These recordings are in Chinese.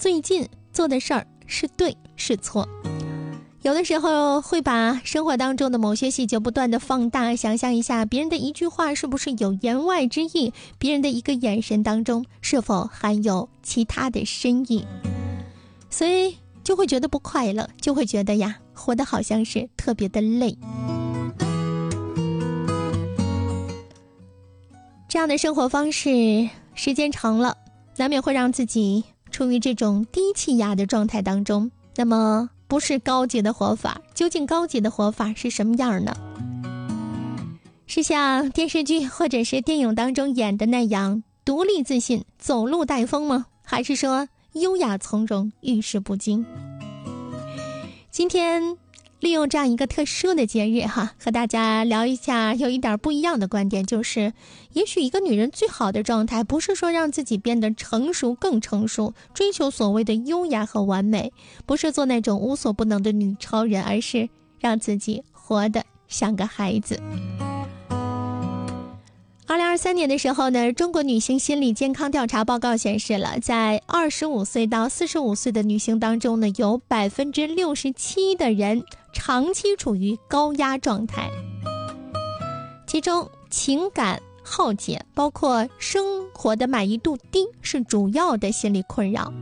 最近做的事儿是对是错。有的时候会把生活当中的某些细节不断的放大，想象一下别人的一句话是不是有言外之意，别人的一个眼神当中是否含有其他的深意，所以就会觉得不快乐，就会觉得呀，活得好像是特别的累。这样的生活方式时间长了，难免会让自己处于这种低气压的状态当中。那么不是高级的活法，究竟高级的活法是什么样呢？是像电视剧或者是电影当中演的那样独立自信，走路带风吗？还是说优雅从容，遇事不惊？今天利用这样一个特殊的节日和大家聊一下有一点不一样的观点，就是也许一个女人最好的状态不是说让自己变得成熟更成熟，追求所谓的优雅和完美，不是做那种无所不能的女超人，而是让自己活得像个孩子。2023年的时候呢，中国女性心理健康调查报告显示了，在25岁到45岁的女性当中呢，有 67% 的人长期处于高压状态，其中情感耗竭，包括生活的满意度低，是主要的心理困扰。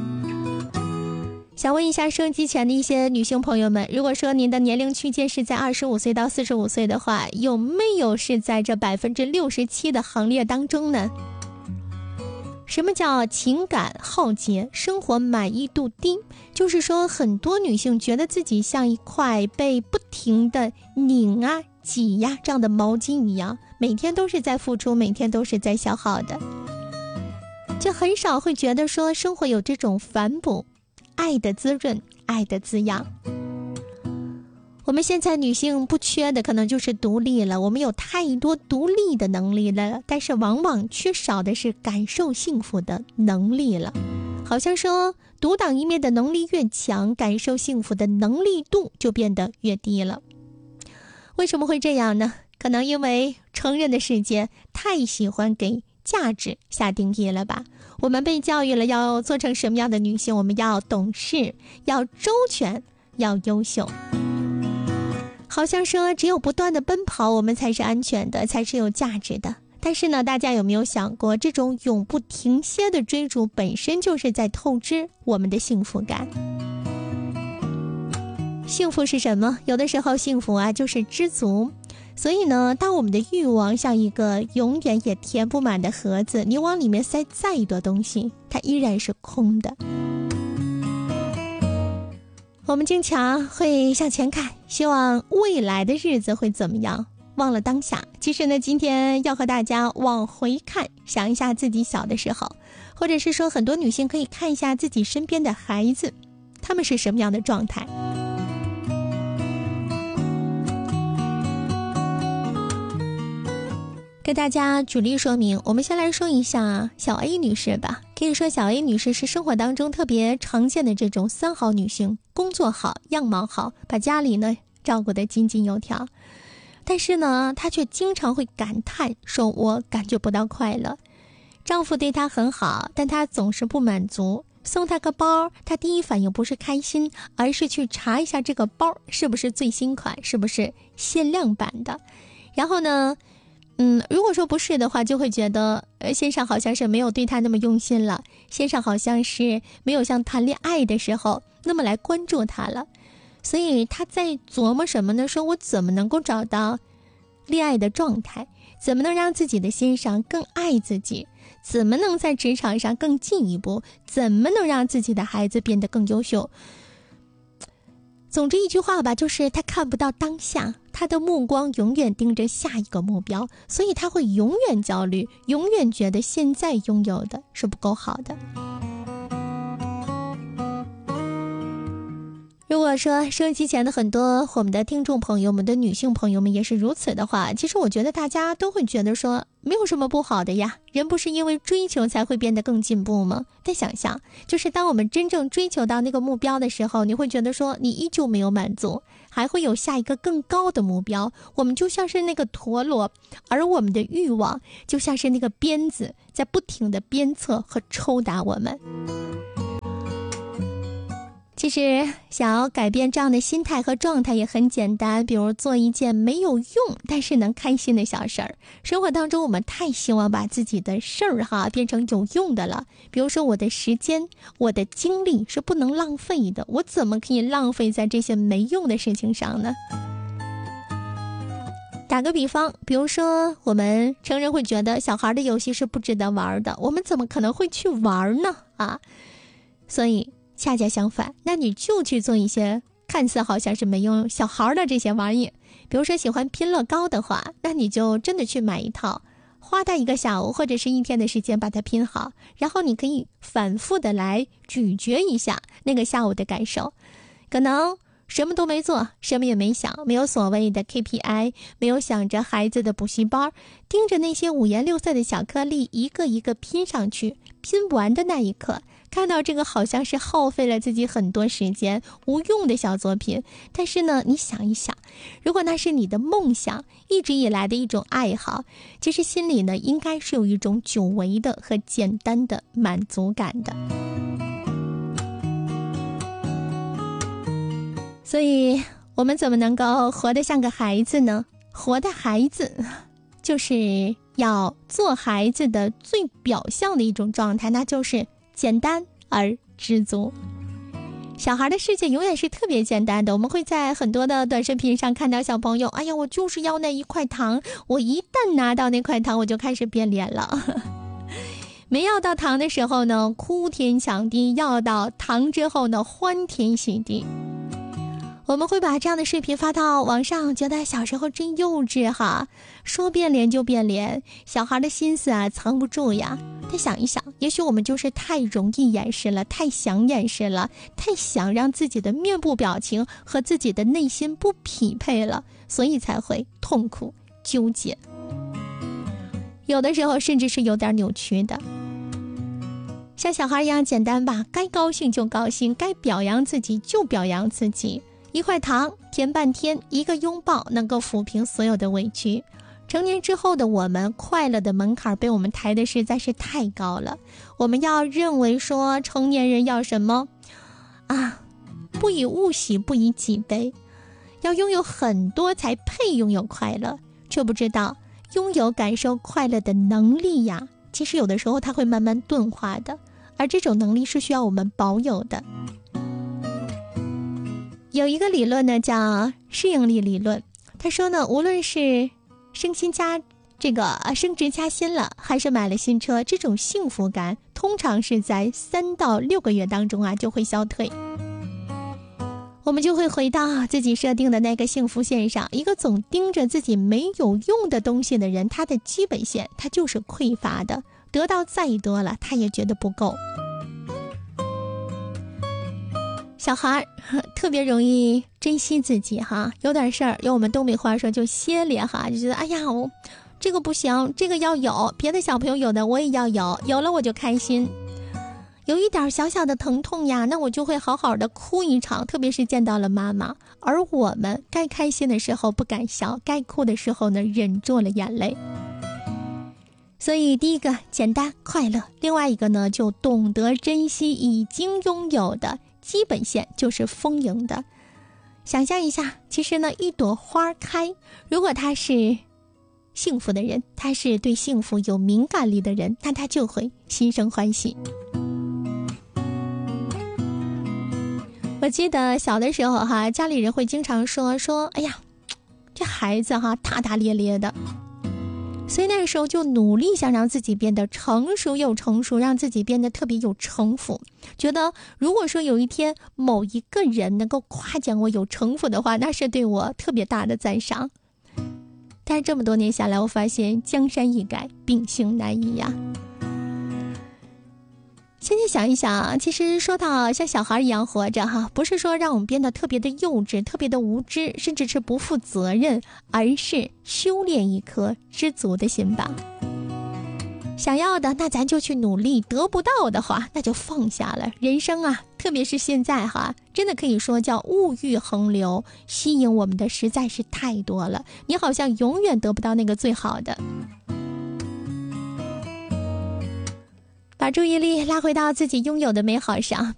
想问一下收音机前的一些女性朋友们，如果说您的年龄区间是在25岁到45岁的话，有没有是在这 67% 的行列当中呢？什么叫情感耗竭，生活满意度低？就是说很多女性觉得自己像一块被不停的拧啊挤呀这样的毛巾一样，每天都是在付出，每天都是在消耗的，就很少会觉得说生活有这种反哺，爱的滋润，爱的滋养。我们现在女性不缺的可能就是独立了，我们有太多独立的能力了，但是往往缺少的是感受幸福的能力了。好像说独当一面的能力越强，感受幸福的能力度就变得越低了。为什么会这样呢？可能因为成人的世界太喜欢给价值下定义了吧。我们被教育了要做成什么样的女性，我们要懂事，要周全，要优秀。好像说只有不断的奔跑，我们才是安全的，才是有价值的。但是呢，大家有没有想过，这种永不停歇的追逐本身就是在透支我们的幸福感。幸福是什么？有的时候幸福就是知足。所以呢，当我们的欲望像一个永远也填不满的盒子，你往里面塞再多东西，它依然是空的。我们经常会向前看，希望未来的日子会怎么样，忘了当下。其实呢，今天要和大家往回看，想一下自己小的时候，或者是说很多女性可以看一下自己身边的孩子，他们是什么样的状态。给大家举例说明，我们先来说一下小 A 女士吧。可以说小 A 女士是生活当中特别常见的这种三好女性，工作好，样貌好，把家里呢照顾得井井有条。但是呢，她却经常会感叹说，我感觉不到快乐。丈夫对她很好，但她总是不满足。送她个包，她第一反应不是开心，而是去查一下这个包是不是最新款，是不是限量版的。然后呢如果说不是的话，就会觉得先生好像是没有对他那么用心了，先生好像是没有像谈恋爱的时候那么来关注他了。所以他在琢磨什么呢？说我怎么能够找到恋爱的状态，怎么能让自己的先生更爱自己，怎么能在职场上更进一步，怎么能让自己的孩子变得更优秀。总之一句话吧，就是他看不到当下，他的目光永远盯着下一个目标，所以他会永远焦虑，永远觉得现在拥有的是不够好的。如果说收音机前的很多我们的听众朋友，我们的女性朋友们也是如此的话，其实我觉得大家都会觉得说没有什么不好的呀，人不是因为追求才会变得更进步吗？但想想，就是当我们真正追求到那个目标的时候，你会觉得说你依旧没有满足，还会有下一个更高的目标。我们就像是那个陀螺，而我们的欲望就像是那个鞭子，在不停的鞭策和抽打我们。 其实想要改变这样的心态和状态也很简单，比如做一件没有用但是能开心的小事儿。生活当中我们太希望把自己的事儿变成有用的了，比如说我的时间我的精力是不能浪费的，我怎么可以浪费在这些没用的事情上呢？打个比方，比如说我们成人会觉得小孩的游戏是不值得玩的，我们怎么可能会去玩呢？所以恰恰相反，那你就去做一些看似好像是没用小孩的这些玩意。比如说喜欢拼乐高的话，那你就真的去买一套，花它1个下午或者是1天的时间把它拼好，然后你可以反复的来咀嚼一下那个下午的感受。可能什么都没做，什么也没想，没有所谓的 KPI， 没有想着孩子的补习班，盯着那些5颜6色的小颗粒一个一个拼上去，拼完的那一刻，看到这个好像是耗费了自己很多时间无用的小作品，但是呢，你想一想，如果那是你的梦想，一直以来的一种爱好，其实心里呢应该是有一种久违的和简单的满足感的。所以我们怎么能够活得像个孩子呢？活的孩子就是要做孩子的最表象的一种状态，那就是简单而知足。小孩的世界永远是特别简单的，我们会在很多的短视频上看到小朋友，哎呀，我就是要那一块糖，我一旦拿到那块糖我就开始变脸了没要到糖的时候呢哭天抢地，要到糖之后呢欢天喜地。我们会把这样的视频发到网上，觉得小时候真幼稚说变脸就变脸，小孩的心思藏不住呀。但想一想，也许我们就是太容易掩饰了，太想掩饰了，太想让自己的面部表情和自己的内心不匹配了，所以才会痛苦纠结，有的时候甚至是有点扭曲的。像小孩一样简单吧，该高兴就高兴，该表扬自己就表扬自己，一块糖甜半天，一个拥抱能够抚平所有的委屈。成年之后的我们，快乐的门槛被我们抬得实在是太高了。我们要认为说成年人要什么不以物喜，不以己悲，要拥有很多才配拥有快乐，却不知道拥有感受快乐的能力呀，其实有的时候它会慢慢钝化的，而这种能力是需要我们保有的。有一个理论呢叫适应力理论，他说呢，无论是升职加薪了，还是买了新车，这种幸福感通常是在3到6个月当中就会消退，我们就会回到自己设定的那个幸福线上。一个总盯着自己没有用的东西的人，他的基本线他就是匮乏的，得到再多了他也觉得不够。小孩特别容易珍惜自己有点事儿，用我们东北话说就歇咧就觉得哎呀，我这个不行，这个要有，别的小朋友有的我也要有，有了我就开心。有一点小小的疼痛呀，那我就会好好的哭一场，特别是见到了妈妈。而我们该开心的时候不敢笑，该哭的时候呢忍住了眼泪。所以第一个简单快乐，另外一个呢就懂得珍惜已经拥有的，基本线就是丰盈的。想象一下，其实呢一朵花开，如果它是幸福的人，他是对幸福有敏感力的人，那他就会心生欢喜。我记得小的时候家里人会经常说哎呀，这孩子大大咧咧的，所以那个时候就努力想让自己变得成熟又成熟，让自己变得特别有城府，觉得如果说有一天某一个人能够夸奖我有城府的话，那是对我特别大的赞赏。但是这么多年下来，我发现江山易改，秉性难移呀。现在想一想其实说到像小孩一样活着不是说让我们变得特别的幼稚，特别的无知，甚至是不负责任，而是修炼一颗知足的心吧。想要的那咱就去努力，得不到的话那就放下了。人生特别是现在真的可以说叫物欲横流，吸引我们的实在是太多了，你好像永远得不到那个最好的。把注意力拉回到自己拥有的美好上，